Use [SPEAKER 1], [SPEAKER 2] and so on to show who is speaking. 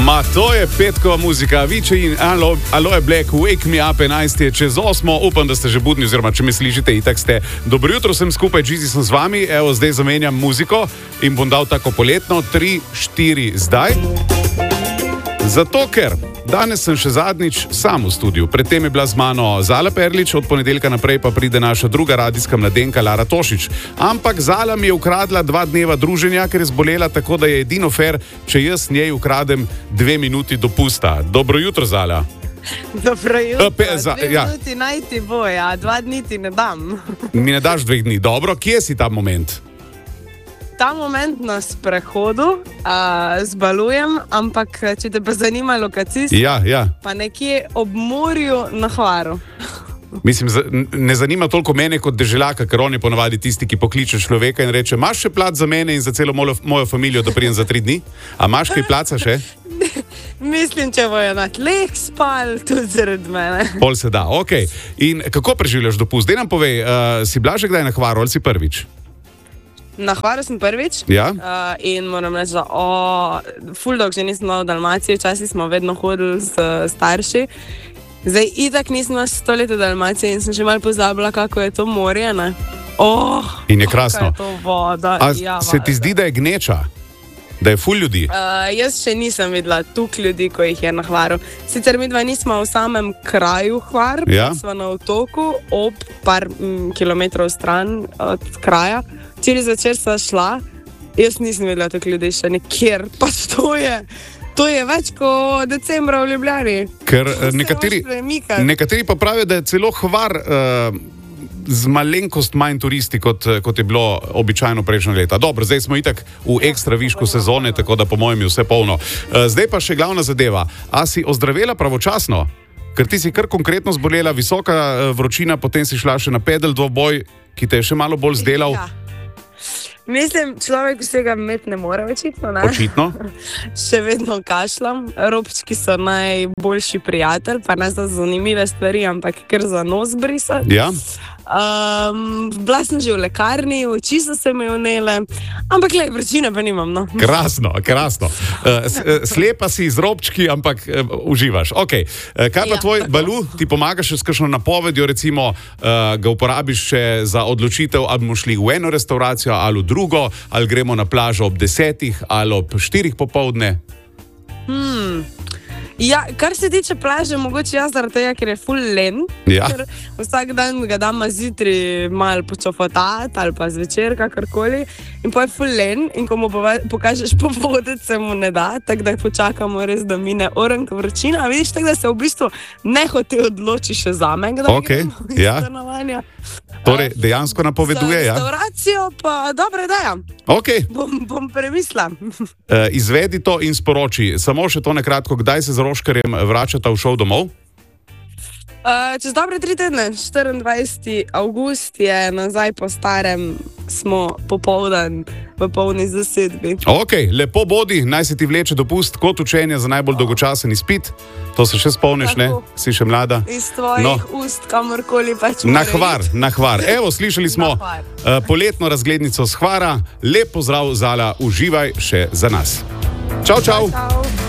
[SPEAKER 1] Ma to je petkova muzika, Avicii in Aloe Black, Wake Me Up, 11 je čez 8, upam, da ste že budni, oziroma če me slišite, itak ste. Dobro jutro, sem skupaj, Gizi sem z vami, evo, zdaj zamenjam muziko in bom dal tako poletno, 3, 4, zdaj. Zato, ker danes sem še zadnjič sam v studiu. Predtem je bila z mano Zala Perlič, od ponedeljka naprej pa pride naša druga radijska mladenka Lara Tošič. Ampak Zala mi je ukradla 2 dneva druženja, ker je zbolela, tako da je edino fair, če jaz njej ukradem 2 minuti dopusta. Dobro jutro, Zala.
[SPEAKER 2] Dobro jutro, 2 minuti naj ti bo, 2 dni ti ne dam.
[SPEAKER 1] Mi ne daš 2 dni, dobro, kje si ta moment?
[SPEAKER 2] Ta moment na sprehodu zbalujem, ampak če te pa zanima lokacijsko, pa nekje ob morju na Hvaru.
[SPEAKER 1] Mislim, ne zanima toliko mene kot deželjaka, ker on je ponavadi tisti, ki pokliče človeka in reče, imaš še plac za mene in za celo mojo familijo, da prijem za 3 dni? A imaš kaj placa še?
[SPEAKER 2] Mislim, če bojo na tleh spal, tudi zaradi mene.
[SPEAKER 1] Pol se da, okej. In kako preživljaš dopust? Dej nam povej, si bila že kdaj na Hvaru ali si prvič?
[SPEAKER 2] Na Hvaru sem prvič in moram reči, da ful dolgo že nisem bila v Dalmaciji, včasih smo vedno hodili s starši. Zdaj itak nisem bila 100 let v Dalmaciji in sem že malo pozabila, kako je to morje, ne?
[SPEAKER 1] In je krasno.
[SPEAKER 2] Kako je to voda.
[SPEAKER 1] Se ti zdi, da je gneča? Da je ful ljudi?
[SPEAKER 2] Jaz še nisem videla toliko ljudi, ko jih je na Hvaru. Sicer mi dva nismo v samem kraju Hvar, smo na otoku, ob par kilometrov stran od kraja. Včeraj zvečer sva šla, jaz nisem videla toliko ljudi še nikjer, pa to je več kot decembra v Ljubljani.
[SPEAKER 1] Ker nekateri pa pravijo, da je celo Hvar z malenkost manj turisti, kot je bilo običajno prejšnjo leta. Dobro, zdaj smo itak v ekstra višku sezone, tako da po mojem je vse polno. Zdaj pa še glavna zadeva. A si ozdravela pravočasno? Ker ti si kar konkretno zbolela, visoka vročina, potem si šla še na pedal dvoboj, ki te je še malo bolj zdelal.
[SPEAKER 2] Mislim, človek vsega imeti ne more, očitno, ne?
[SPEAKER 1] Očitno.
[SPEAKER 2] Še vedno kašljam, robčki so najboljši prijatelj, pa ne za zanimive stvari, ampak ker za nos brisati.
[SPEAKER 1] Ja.
[SPEAKER 2] Bila sem že v lekarni, oči so se mi vnele, ampak vročine pa nimam, no.
[SPEAKER 1] Krasno. Slepa si z robčki, ampak uživaš. Okej. Kaj pa tvoj Balu? Ti pomagaš še s kakšno napovedjo, recimo ga uporabiš še za odločitev, ali bomo šli v eno restauracijo ali v drugo, ali gremo na plažo ob 10 ali ob 4 popoldne?
[SPEAKER 2] Ja, kar se tiče plaže, mogoče jaz zaradi tega, ker je ful len. Ker vsak dan ga dam zjutraj malo počofotati ali pa zvečer, kakorkoli. In pa je ful len in ko mu pokažeš povodec, se mu ne da, tako da počakamo res, da mine orenka vročina. Vidiš, tako da se v bistvu nehote odloči še zame, da gremo iz stanovanja.
[SPEAKER 1] Torej, dejansko napoveduje,
[SPEAKER 2] ja? Za restauracijo pa dobra ideja. Bom premislila.
[SPEAKER 1] Izvedi to in sporoči. Samo še to nekratko, kdaj se z Roškarjem vračata v šov domov?
[SPEAKER 2] Čez dobre 3 tedne, 24. avgust je nazaj po starem, smo popoldan v polni zasedbi.
[SPEAKER 1] Lepo bodi, naj se ti vleče dopust kot učenje za najbolj dolgočasen izpit. To se še spomniš, ne? Si še mlada.
[SPEAKER 2] Iz tvojih ust, kamorkoli pač
[SPEAKER 1] na Hvar. Evo, slišali smo poletno razglednico z Hvara. Lep pozdrav, Zala, uživaj še za nas. Čau.